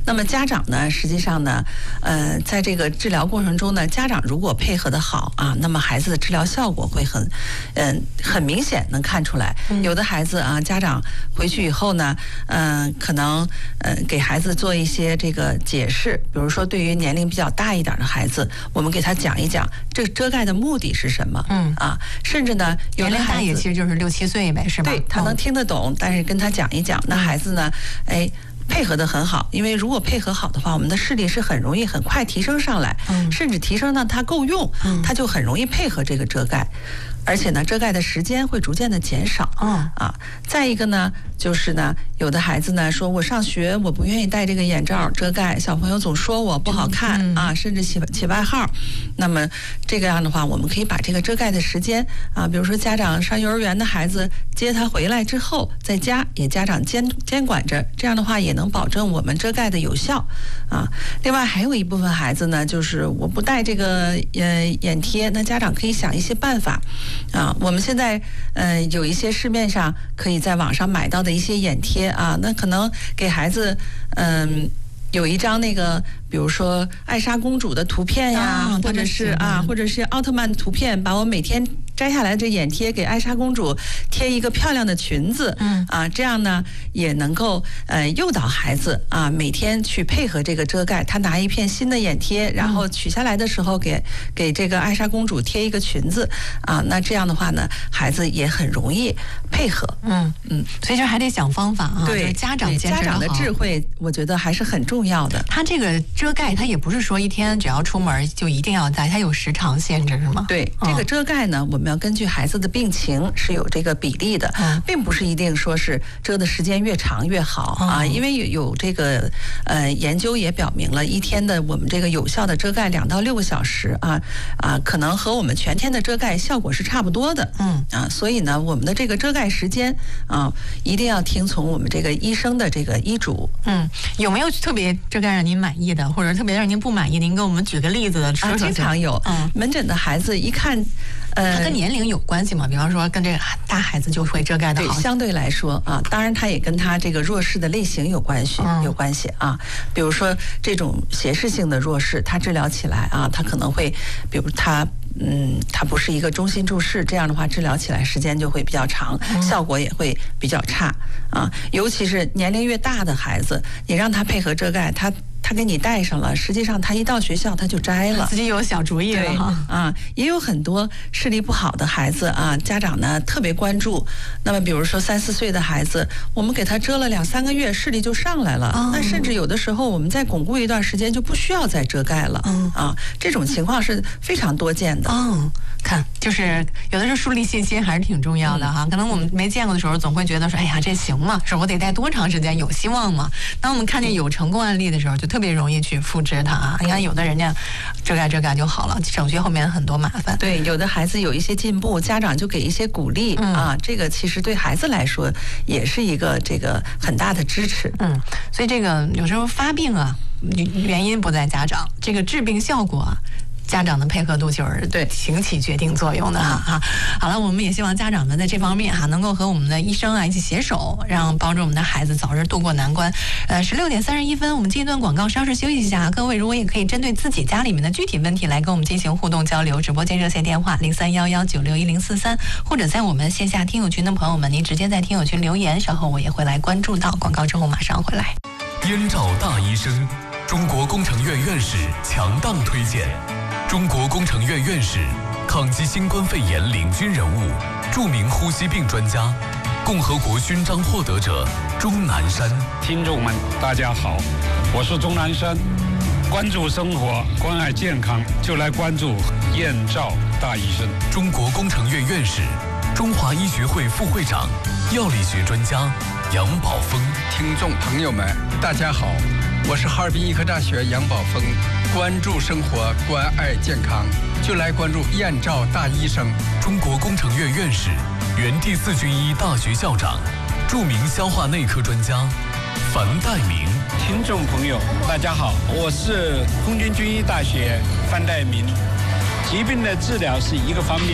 那么家长呢，实际上呢，在这个治疗过程中呢，家长如果配合的好啊，那么孩子的治疗效果会很明显能看出来。有的孩子啊，家长回去以后呢，可能给孩子做一些这个解释，比如说对于年龄比较大一点的孩子，我们给他讲一讲这遮盖的目的是什么，甚至呢，有的年龄大也其实就是6、7岁呗，是吧？ 对，他能听得懂，但是跟他讲一讲，那孩子呢，配合得很好，因为如果配合好的话，我们的视力是很容易很快提升上来，甚至提升到它够用，它就很容易配合这个遮盖，而且呢，遮盖的时间会逐渐的减少。再一个呢，就是呢，有的孩子呢说，我上学我不愿意戴这个眼罩遮盖，小朋友总说我不好看啊，甚至起外号。那么这个样的话，我们可以把这个遮盖的时间啊，比如说家长上幼儿园的孩子接他回来之后，在家也家长监管着，这样的话也能保证我们遮盖的有效啊。另外还有一部分孩子呢，就是我不戴这个眼贴，那家长可以想一些办法啊。我们现在有一些市面上可以在网上买到的一些眼贴啊，那可能给孩子有一张那个，比如说艾莎公主的图片呀，或者是奥特曼图片，把我每天摘下来这眼贴给艾莎公主贴一个漂亮的裙子，这样呢也能够诱导孩子啊每天去配合这个遮盖，他拿一片新的眼贴，然后取下来的时候给这个艾莎公主贴一个裙子啊，那这样的话呢，孩子也很容易配合。 所以就还得想方法啊。 对， 家长的智慧，我觉得还是很重要的。 他这个遮盖，他也不是说一天只要出门就一定要戴，它有时长限制是吗？ 对，这个遮盖呢，我们要根据孩子的病情是有这个比例的，并不是一定说是遮的时间越长越好啊，因为有这个研究也表明了，一天的我们这个有效的遮盖2到6个小时可能和我们全天的遮盖效果是差不多的。所以呢，我们的这个遮盖时间一定要听从我们这个医生的这个医嘱。 有没有特别遮盖让您满意的，或者特别让您不满意？您给我们举个例子说说。 经常有，门诊的孩子一看， 它跟年龄有关系吗？比方说跟这个大孩子就会遮盖的好。 对，相对来说啊，当然它也跟他这个弱势的类型有关系啊。比如说这种斜视性的弱视，它治疗起来啊，它可能会，比如它不是一个中心注视，这样的话治疗起来时间就会比较长，效果也会比较差啊。尤其是年龄越大的孩子，你让他配合遮盖，他给你戴上了，实际上他一到学校他就摘了， 自己有小主意了哈。 也有很多视力不好的孩子啊，家长呢特别关注。那么比如说3、4岁的孩子，我们给他遮了2、3个月，视力就上来了。那甚至有的时候我们再巩固一段时间就不需要再遮盖了。这种情况是非常多见的。 看，就是有的时候树立信心还是挺重要的哈。可能我们没见过的时候，总会觉得说，哎呀，这行吗？是我得戴多长时间？有希望吗？当我们看见有成功案例的时候，就特别容易去复制它啊。你看，有的人家遮盖就好了，省去后面很多麻烦。 对，有的孩子有一些进步，家长就给一些鼓励这个其实对孩子来说也是一个这个很大的支持。 所以这个有时候发病原因不在家长，这个治病效果家长的配合度就是起起决定作用的哈。好了，我们也希望家长们在这方面能够和我们的医生一起携手，让帮助我们的孩子早日度过难关。16点31分，我们进一段广告，稍事休息一下。各位如果也可以针对自己家里面的具体问题来跟我们进行互动交流，直播间热线电话0311961043，或者在我们线下听友群的朋友们，您直接在听友群留言，稍后我也会来关注到。广告之后马上回来。 燕赵大医生，中国工程院院士强档推荐。中国工程院院士，抗击新冠肺炎领军人物，著名呼吸病专家，共和国勋章获得者钟南山。 听众们，大家好，我是钟南山。关注生活，关爱健康，就来关注燕赵大医生。 中国工程院院士，中华医学会副会长，药理学专家杨宝峰。 听众朋友们，大家好，我是哈尔滨医科大学杨宝峰。关注生活，关爱健康，就来关注燕赵大医生。 中国工程院院士，原第4军医大学校长，著名消化内科专家樊岱明。 听众朋友，大家好，我是空军军医大学樊岱明。疾病的治疗是一个方面，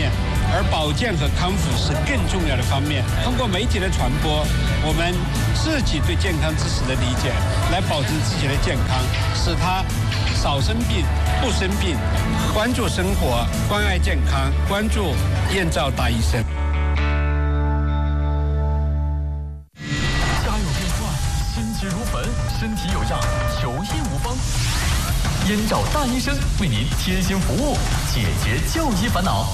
而保健和康复是更重要的方面。通过媒体的传播，我们自己对健康知识的理解，来保证自己的健康，使它少生病、不生病。关注生活，关爱健康，关注燕赵大医生。 家有变坏，心急如焚，身体有恙，求医无方。燕赵大医生为您贴心服务，解决就医烦恼。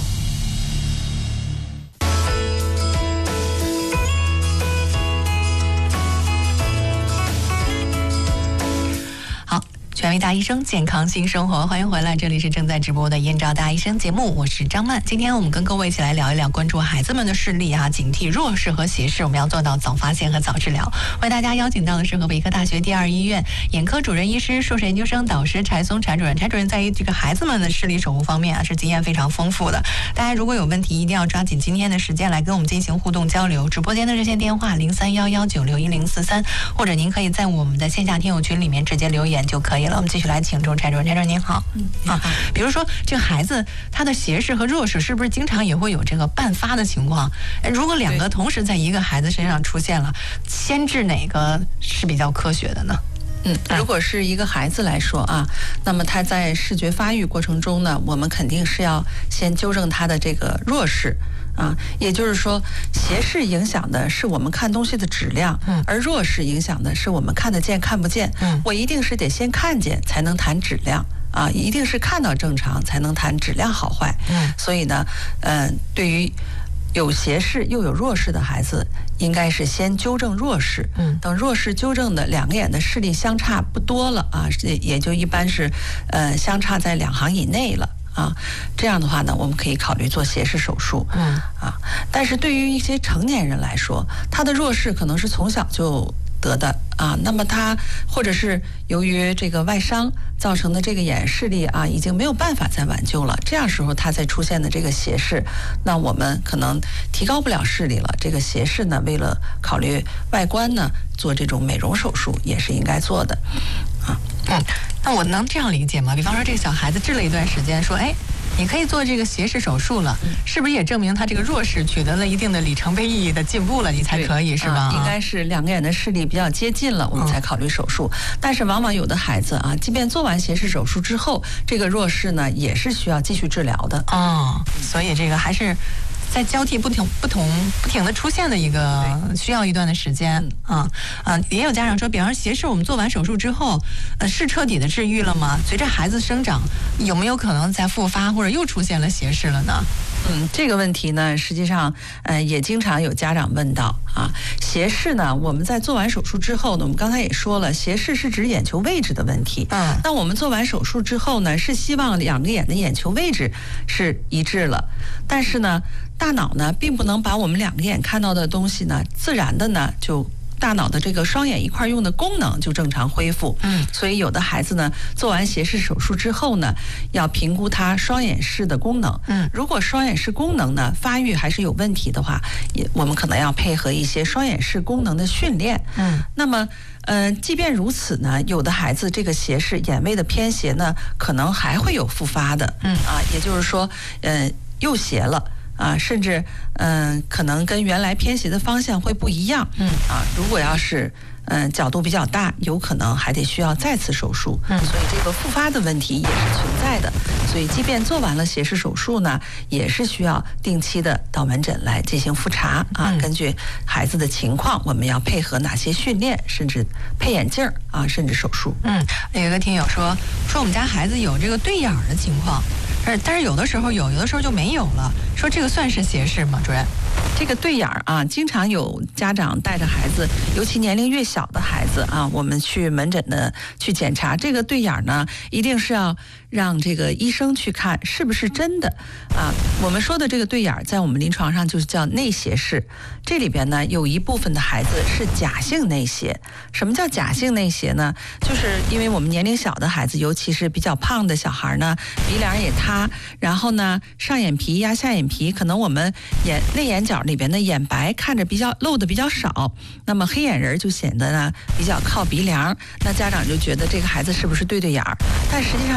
权威大医生，健康新生活，欢迎回来，这里是正在直播的燕赵大医生节目，我是张曼。今天我们跟各位一起来聊一聊关注孩子们的视力警惕弱视和斜视，我们要做到早发现和早治疗。为大家邀请到的是河北医科大学第2医院眼科主任医师、硕士研究生导师柴松柴主任。柴主任在这个孩子们的视力守护方面是经验非常丰富的。大家如果有问题，一定要抓紧今天的时间来跟我们进行互动交流。直播间的热线电话0311961043，或者您可以在我们的线下听友群里面直接留言就可以了。我们继续来请出柴主任。柴主任您好。比如说这个孩子他的斜视和弱视是不是经常也会有这个伴发的情况？如果两个同时在一个孩子身上出现了，先治哪个是比较科学的呢？ 如果是一个孩子来说那么他在视觉发育过程中呢，我们肯定是要先纠正他的这个弱视也就是说，斜视影响的是我们看东西的质量，而弱视影响的是我们看得见看不见。我一定是得先看见才能谈质量一定是看到正常才能谈质量好坏。所以呢，对于有斜视又有弱视的孩子，应该是先纠正弱视，等弱视纠正的两个眼的视力相差不多了也就一般是相差在2行以内了。这样的话呢，我们可以考虑做斜视手术。但是对于一些成年人来说，他的弱视可能是从小就得的那么他或者是由于这个外伤造成的这个眼视力已经没有办法再挽救了，这样时候他才出现的这个斜视，那我们可能提高不了视力了。这个斜视呢，为了考虑外观呢，做这种美容手术也是应该做的那我能这样理解吗？比方说这个小孩子治了一段时间，说你可以做这个斜视手术了，是不是也证明他这个弱视取得了一定的里程碑意义的进步了？你才可以是吧？ 应该是两个眼的视力比较接近了，我们才考虑手术。但是往往有的孩子即便做完斜视手术之后，这个弱视呢也是需要继续治疗的。 所以这个还是在交替不停的出现的一个需要一段的时间也有家长说，比方说斜视我们做完手术之后是彻底的治愈了吗？随着孩子生长，有没有可能再复发或者又出现了斜视了呢？ 这个问题呢，实际上也经常有家长问到斜视呢，我们在做完手术之后呢，我们刚才也说了，斜视是指眼球位置的问题。那我们做完手术之后呢，是希望两个眼的眼球位置是一致了，但是呢，大脑呢并不能把我们两个眼看到的东西呢，自然的呢就大脑的这个双眼一块用的功能就正常恢复。所以有的孩子呢，做完斜视手术之后呢，要评估他双眼视的功能。如果双眼视功能呢发育还是有问题的话，我们可能要配合一些双眼视功能的训练。那么即便如此呢，有的孩子这个斜视眼位的偏斜呢，可能还会有复发的。也就是说又斜了。甚至可能跟原来偏斜的方向会不一样。如果要是角度比较大，有可能还得需要再次手术。所以这个复发的问题也是存在的。所以即便做完了斜视手术呢，也是需要定期的到门诊来进行复查根据孩子的情况，我们要配合哪些训练，甚至配眼镜甚至手术。 有一个听友说我们家孩子有这个对眼儿的情况。但是有的时候有的时候就没有了，说这个算是斜视吗？主任， 这个对眼经常有家长带着孩子，尤其年龄越小的孩子我们去门诊的去检查这个对眼呢，一定是要让这个医生去看是不是真的我们说的这个对眼在我们临床上就是叫内斜视，这里边呢有一部分的孩子是假性内斜。什么叫假性内斜呢？就是因为我们年龄小的孩子，尤其是比较胖的小孩呢，鼻梁也塌，然后呢上眼皮压下眼皮，可能我们内眼角里边的眼白看着露的比较少，那么黑眼仁就显得呢比较靠鼻梁，那家长就觉得这个孩子是不是对眼儿？但实际上有一部分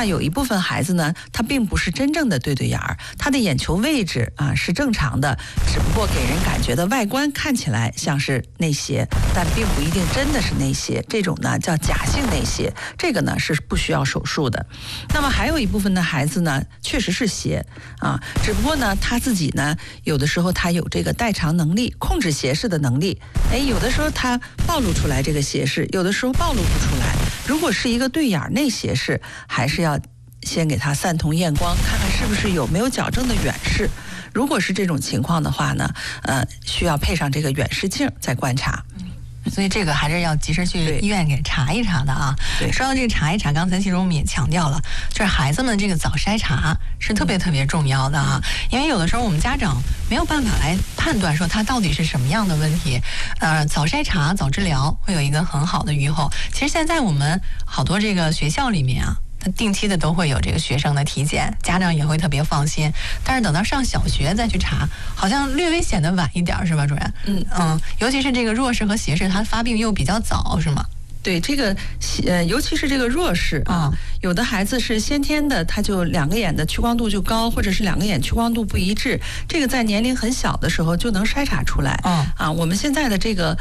分孩子呢，他并不是真正的对眼儿，他的眼球位置啊是正常的，只不过给人感觉的外观看起来像是内斜，但并不一定真的是内斜，这种呢叫假性内斜，这个呢是不需要手术的。那么还有一部分的孩子呢，确实是斜啊，只不过呢他自己呢有的时候他有这个代偿能力，控制斜视的能力，有的时候他暴露出来这个斜视，有的时候暴露不出来。如果是一个对眼内斜视，还是要先给他散瞳验光，看看是不是有没有矫正的远视。如果是这种情况的话呢，需要配上这个远视镜再观察。 所以这个还是要及时去医院给查一查的啊。说到这个查一查，刚才其实我们也强调了，就是孩子们这个早筛查是特别特别重要的啊。因为有的时候我们家长没有办法来判断说他到底是什么样的问题，早筛查早治疗会有一个很好的预后。其实现在我们好多这个学校里面啊，定期的都会有这个学生的体检，家长也会特别放心。但是等到上小学再去查，好像略微显得晚一点，是吧，主任？尤其是这个弱视和斜视，它发病又比较早，是吗？ 对，这个尤其是这个弱视啊，有的孩子是先天的，他就2个眼的屈光度就高，或者是2个眼屈光度不一致，这个在年龄很小的时候就能筛查出来。我们现在的这个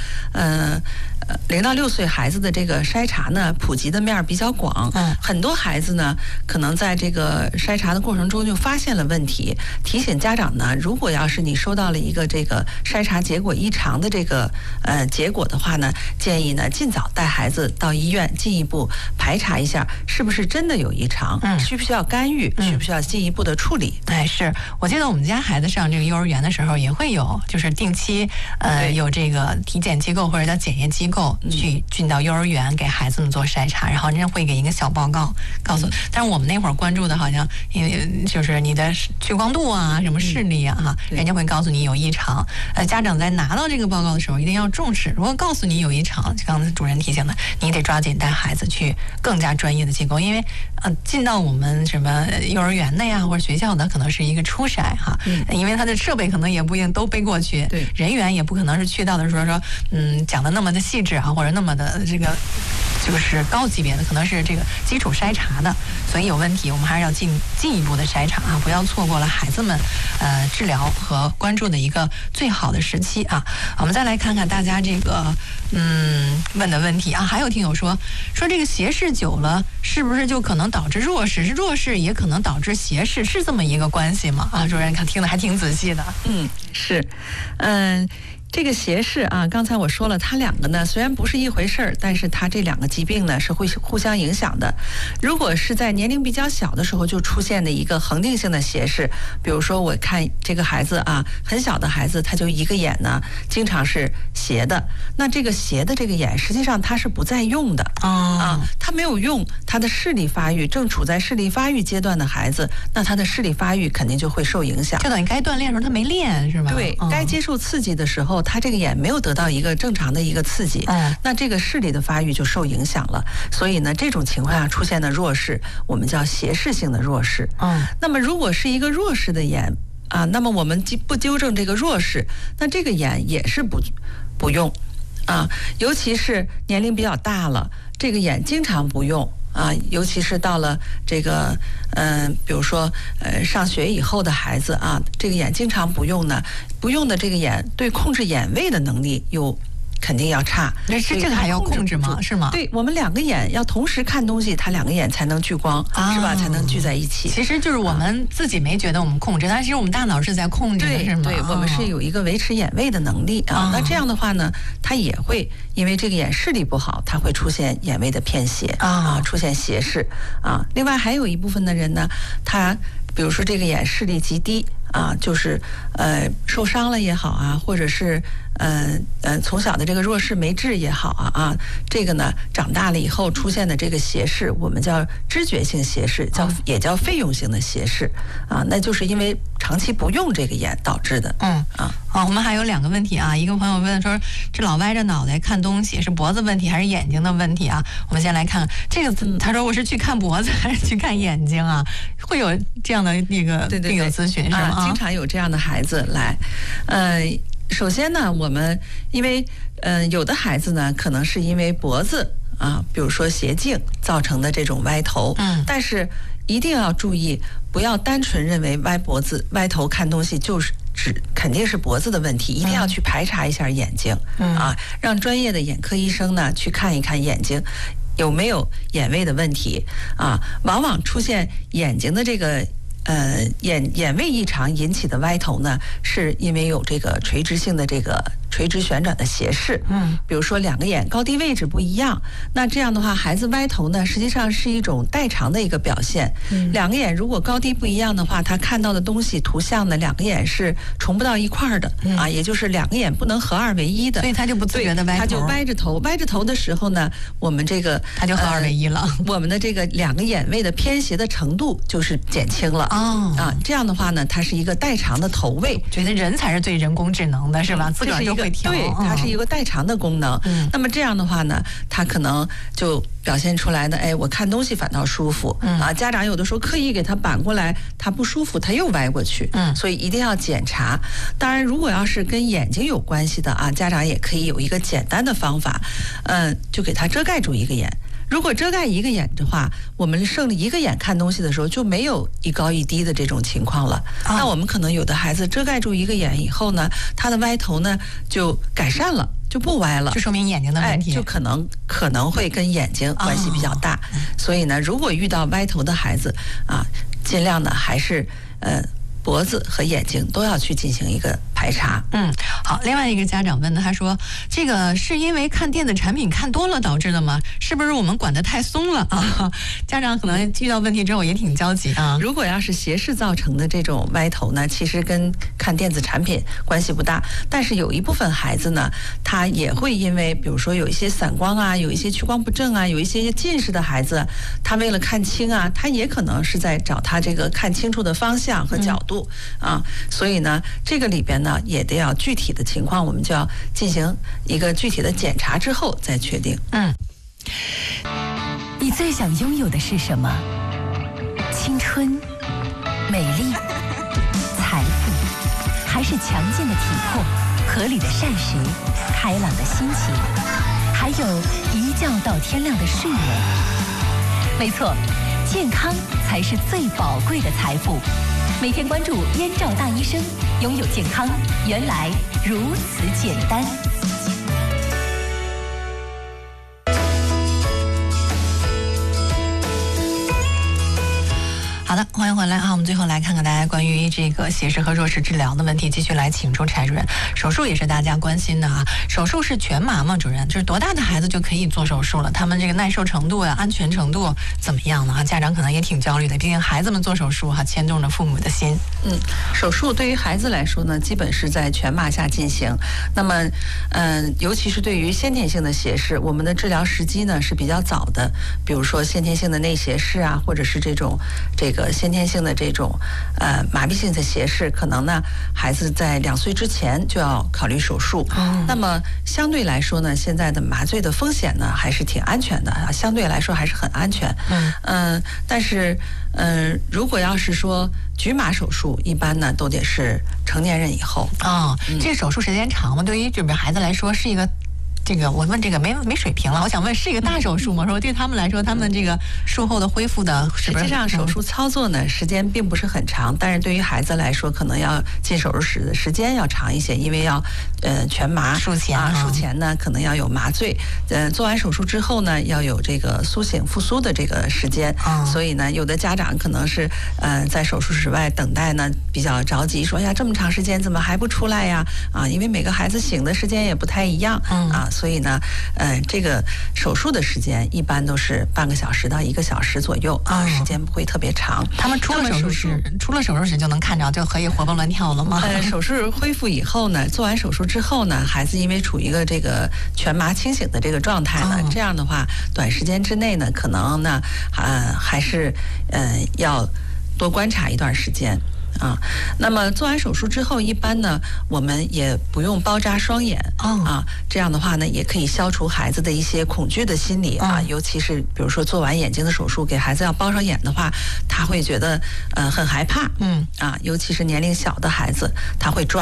0到6岁孩子的这个筛查呢，普及的面比较广，很多孩子呢可能在这个筛查的过程中就发现了问题，提醒家长呢，如果要是你收到了一个这个筛查结果异常的这个结果的话呢，建议呢尽早带孩子到医院进一步排查一下，是不是真的有异常，需不需要干预，需不需要进一步的处理。 是我记得我们家孩子上这个幼儿园的时候也会有，就是定期有这个体检机构或者叫检验机构去进到幼儿园给孩子们做筛查，然后人家会给一个小报告告诉。但是我们那会儿关注的好像就是你的屈光度啊，什么视力啊，人家会告诉你有异常。家长在拿到这个报告的时候一定要重视，如果告诉你有异常，刚才主任提醒的，你得抓紧带孩子去更加专业的机构，因为进到我们什么幼儿园的呀或者学校的可能是一个初筛哈，因为他的设备可能也不一定都背过去， 对， 人员也不可能是去到的说讲的那么的细致啊，或者那么的这个就是高级别的，可能是这个基础筛查的，所以有问题我们还是要进一步的筛查啊，不要错过了孩子们治疗和关注的一个最好的时期啊。我们再来看看大家这个问的问题啊，还有听友说这个斜视久了是不是就可能导致弱视？弱视也可能导致斜视，是这么一个关系吗？主任看听得还挺仔细的。 是，这个斜视啊，刚才我说了，它2个呢虽然不是一回事儿，但是它这2个疾病呢是会互相影响的。如果是在年龄比较小的时候就出现的一个恒定性的斜视，比如说我看这个孩子啊，很小的孩子他就一个眼呢经常是斜的，那这个斜的这个眼实际上他是不再用的他没有用，他的视力发育正处在视力发育阶段的孩子，那他的视力发育肯定就会受影响， 就等于该锻炼的时候他没练是吧？ 对，该接受刺激的时候他这个眼没有得到一个正常的一个刺激，那这个视力的发育就受影响了。所以呢，这种情况下出现的弱视，我们叫斜视性的弱视。那么如果是一个弱视的眼啊，那么我们不纠正这个弱视，那这个眼也是不用啊，尤其是年龄比较大了，这个眼经常不用。尤其是到了这个比如说上学以后的孩子啊，这个眼经常不用呢，不用的这个眼对控制眼位的能力又肯定要差。 这个还要控制吗？是吗？ 对，我们2个眼要同时看东西，它2个眼才能聚光，是吧？才能聚在一起。 其实就是我们自己没觉得我们控制，但其实我们大脑是在控制的，是吗？ 对，我们是有一个维持眼位的能力啊。那这样的话呢，它也会因为这个眼视力不好，它会出现眼位的偏斜出现斜视啊。另外还有一部分的人呢，他比如说这个眼视力极低就是受伤了也好啊，或者是从小的这个弱视没治也好这个呢长大了以后出现的这个斜视，我们叫知觉性斜视，也叫费用性的斜视那就是因为长期不用这个眼导致的。 我们还有2个问题啊，一个朋友问说，这老歪着脑袋看东西是脖子问题还是眼睛的问题啊？我们先来看这个，他说我是去看脖子还是去看眼睛啊？会有这样的那个病友咨询是吗？ 经常有这样的孩子来，首先呢，我们因为有的孩子呢，可能是因为脖子啊，比如说斜镜造成的这种歪头，但是一定要注意，不要单纯认为歪脖子、歪头看东西就是肯定是脖子的问题，一定要去排查一下眼睛，啊，让专业的眼科医生呢去看一看眼睛有没有眼位的问题啊。往往出现眼睛的这个眼位异常引起的歪头呢，是因为有这个垂直性的这个垂直旋转的斜视，比如说两个眼高低位置不一样，那这样的话，孩子歪头呢，实际上是一种代偿的一个表现。两个眼如果高低不一样的话，他看到的东西图像呢，两个眼是重不到一块儿的，啊，也就是两个眼不能合二为一的， 所以他就不自觉的歪头， 他就歪着头，歪着头的时候呢，我们这个他就合二为一了， 我们的这个两个眼位的偏斜的程度就是减轻了。这样的话呢，它是一个代偿的头位。 觉得人才是最人工智能的，是吧？自个儿就会调。 对，它是一个代偿的功能。那么这样的话呢，它可能就表现出来的，哎，我看东西反倒舒服。啊，家长有的时候刻意给他扳过来，他不舒服，他又歪过去。所以一定要检查。当然，如果要是跟眼睛有关系的啊，家长也可以有一个简单的方法，就给他遮盖住一个眼。如果遮盖一个眼的话，我们剩了一个眼看东西的时候，就没有一高一低的这种情况了。那我们可能有的孩子遮盖住一个眼以后呢，他的歪头呢就改善了，就不歪了， 就说明眼睛的问题， 就可能会跟眼睛关系比较大。所以呢，如果遇到歪头的孩子啊，尽量呢还是脖子和眼睛都要去进行一个排查。 好。另外一个家长问的，他说这个是因为看电子产品看多了导致的吗？是不是我们管得太松了啊？家长可能遇到问题之后也挺焦急啊。 如果要是斜视造成的这种歪头呢，其实跟看电子产品关系不大，但是有一部分孩子呢，他也会因为比如说有一些散光啊，有一些屈光不正啊，有一些近视的孩子，他为了看清啊，他也可能是在找他这个看清楚的方向和角度。所以呢，这个里边呢也得要具体的情况，我们就要进行一个具体的检查之后再确定。 你最想拥有的是什么？青春、美丽、财富，还是强健的体魄、合理的膳食、开朗的心情，还有一觉到天亮的睡眠？没错，健康才是最宝贵的财富。每天关注燕赵大医生，拥有健康原来如此简单。 好的，欢迎回来啊！我们最后来看看大家关于这个斜视和弱视治疗的问题，继续来请出柴主任。手术也是大家关心的啊，手术是全麻吗？主任，就是多大的孩子就可以做手术了？他们这个耐受程度呀、安全程度怎么样呢？家长可能也挺焦虑的，毕竟孩子们做手术牵动着父母的心。 手术对于孩子来说呢，基本是在全麻下进行。那么，尤其是对于先天性的斜视，我们的治疗时机呢是比较早的，比如说先天性的内斜视啊，或者是这个先天性的这种麻痹性的斜视，可能呢孩子在2岁之前就要考虑手术。那么相对来说呢，现在的麻醉的风险呢还是挺安全的啊，相对来说还是很安全。但是如果要是说局麻手术，一般呢都得是成年人以后。 这个手术时间长吗？对于这孩子来说是一个。这个我问这个没水平了，我想问是一个大手术吗？说对他们来说，他们这个术后的恢复的是不是？ 实际上手术操作呢时间并不是很长，但是对于孩子来说，可能要进手术室的时间要长一些，因为要全麻术前术前呢可能要有麻醉，做完手术之后呢要有这个苏醒复苏的这个时间，所以呢有的家长可能是在手术室外等待呢比较着急，说呀这么长时间怎么还不出来呀？因为每个孩子醒的时间也不太一样所以呢，这个手术的时间一般都是半个小时到1个小时左右时间不会特别长。 他们出了手术室就能看着，就可以活蹦乱跳了吗？ 手术恢复以后呢，做完手术之后呢，孩子因为处于一个这个全麻清醒的这个状态呢，这样的话，短时间之内呢，可能呢，还是要多观察一段时间。那么做完手术之后，一般呢，我们也不用包扎双眼这样的话呢，也可以消除孩子的一些恐惧的心理尤其是比如说做完眼睛的手术，给孩子要包上眼的话，他会觉得很害怕尤其是年龄小的孩子，他会抓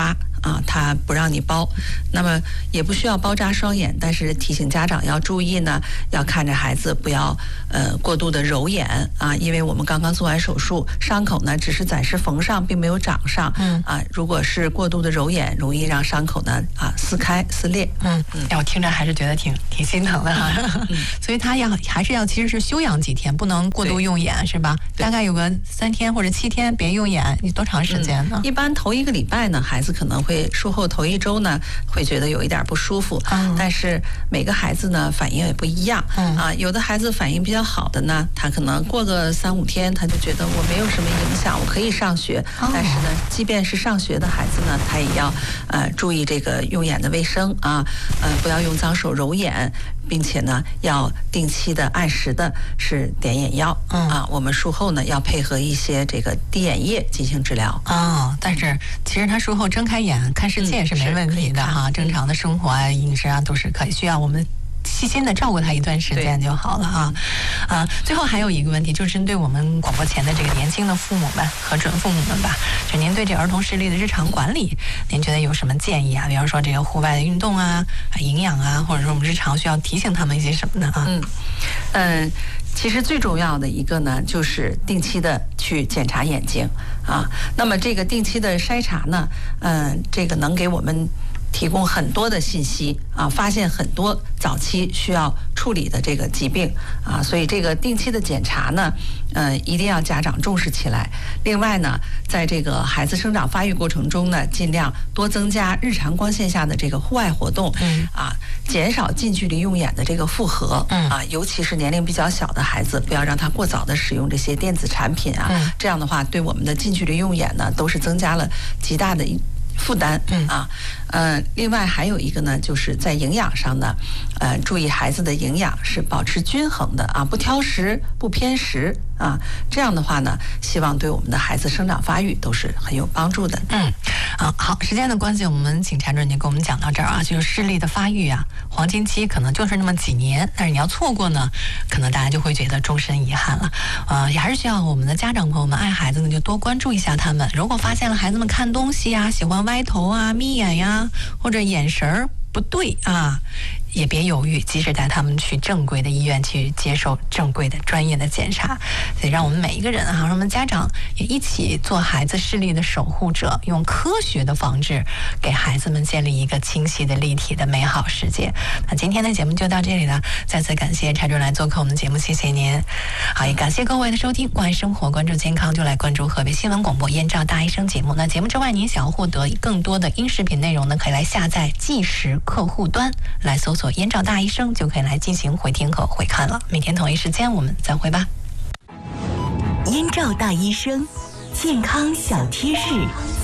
啊，他不让你包，那么也不需要包扎双眼，但是提醒家长要注意呢，要看着孩子不要过度的揉眼啊，因为我们刚刚做完手术，伤口呢只是暂时缝上，并没有长上，如果是过度的揉眼，容易让伤口呢撕开撕裂。 我听着还是觉得挺心疼的哈。所以他还是要其实是休养几天，不能过度用眼，是吧？大概有个3天或者7天别用眼，你多长时间呢？ 一般头1个礼拜呢，孩子可能会术后头1周呢，会觉得有一点不舒服，但是每个孩子呢反应也不一样，有的孩子反应比较好的呢，他可能过个3、5天，他就觉得我没有什么影响，我可以上学。但是呢，即便是上学的孩子呢，他也要注意这个用眼的卫生啊，不要用脏手揉眼，并且呢要定期的按时的是点眼药我们术后呢要配合一些这个滴眼液进行治疗。 但是其实他术后睁开眼看世界是没问题的哈，正常的生活啊、饮食啊都是可以，需要我们细心的照顾他一段时间就好了啊。最后还有一个问题，就是针对我们广播前的这个年轻的父母们和准父母们吧，就您对这儿童视力的日常管理，您觉得有什么建议啊？比方说这个户外的运动啊、营养啊，或者说我们日常需要提醒他们一些什么呢？ 其实最重要的一个呢，就是定期的去检查眼睛啊。那么这个定期的筛查呢，这个能给我们提供很多的信息啊，发现很多早期需要处理的这个疾病啊，所以这个定期的检查呢，一定要家长重视起来。另外呢，在这个孩子生长发育过程中呢，尽量多增加日常光线下的这个户外活动，减少近距离用眼的这个负荷，尤其是年龄比较小的孩子，不要让他过早的使用这些电子产品啊，这样的话对我们的近距离用眼呢，都是增加了极大的负担另外还有一个呢，就是在营养上呢，注意孩子的营养是保持均衡的不挑食不偏食这样的话呢，希望对我们的孩子生长发育都是很有帮助的。 好，时间的关系，我们请陈主任给我们讲到这儿就是视力的发育黄金期可能就是那么几年，但是你要错过呢，可能大家就会觉得终身遗憾了。也还是需要我们的家长朋友们爱孩子呢，就多关注一下他们。如果发现了孩子们看东西喜欢歪头眯眼呀，或者眼神不对也别犹豫，及时带他们去正规的医院去接受正规的专业的检查。所以让我们每一个人让我们家长也一起做孩子视力的守护者，用科学的方式给孩子们建立一个清晰的立体的美好世界。那今天的节目就到这里了，再次感谢柴主任来做客我们的节目，谢谢您。好，也感谢各位的收听，关爱生活，关注健康，就来关注河北新闻广播燕赵大医生节目。那节目之外，您想要获得更多的音视频内容呢，可以来下载即时客户端，来搜索燕赵大医生，就可以来进行回听和回看了。明天同一时间我们再会吧。 燕赵大医生，健康小贴士。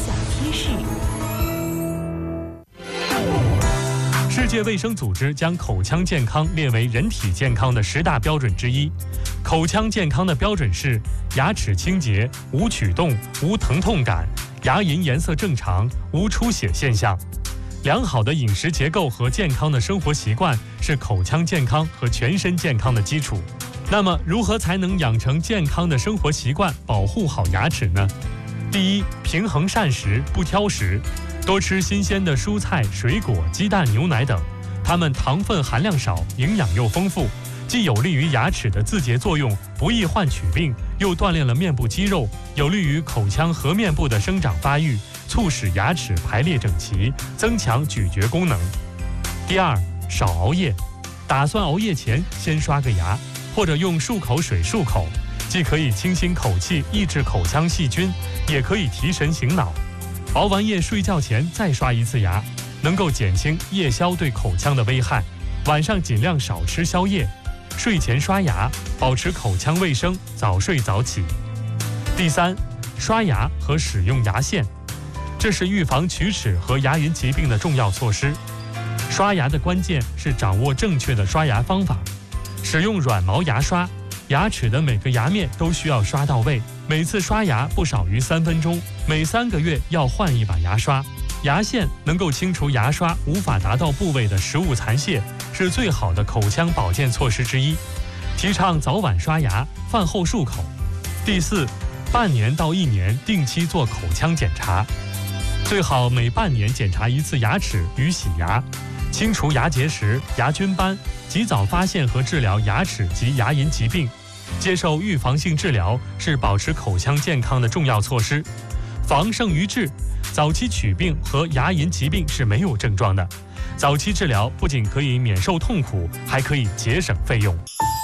世界卫生组织将口腔健康列为人体健康的10大标准之一。口腔健康的标准是：牙齿清洁、无龋动、无疼痛感、牙龈颜色正常、无出血现象。良好的饮食结构和健康的生活习惯是口腔健康和全身健康的基础。那么，如何才能养成健康的生活习惯，保护好牙齿呢？第一，平衡膳食，不挑食，多吃新鲜的蔬菜、水果、鸡蛋、牛奶等，它们糖分含量少，营养又丰富，既有利于牙齿的自洁作用，不易患龋病，又锻炼了面部肌肉，有利于口腔颌面部的生长发育，促使牙齿排列整齐，增强咀嚼功能。第二，少熬夜，打算熬夜前先刷个牙，或者用漱口水漱口，既可以清新口气，抑制口腔细菌，也可以提神醒脑。熬完夜睡觉前再刷一次牙，能够减轻夜宵对口腔的危害。晚上尽量少吃宵夜，睡前刷牙，保持口腔卫生，早睡早起。第三，刷牙和使用牙线，这是预防龋齿和牙龈疾病的重要措施。刷牙的关键是掌握正确的刷牙方法，使用软毛牙刷，牙齿的每个牙面都需要刷到位，每次刷牙不少于3分钟，每3个月要换一把牙刷。牙线能够清除牙刷无法达到部位的食物残屑，是最好的口腔保健措施之一。提倡早晚刷牙，饭后漱口。第四，半年到1年定期做口腔检查。 最好每半年检查一次牙齿与洗牙，清除牙结石、牙菌斑，及早发现和治疗牙齿及牙龈疾病。接受预防性治疗是保持口腔健康的重要措施。防胜于治，早期龋病和牙龈疾病是没有症状的。早期治疗不仅可以免受痛苦，还可以节省费用。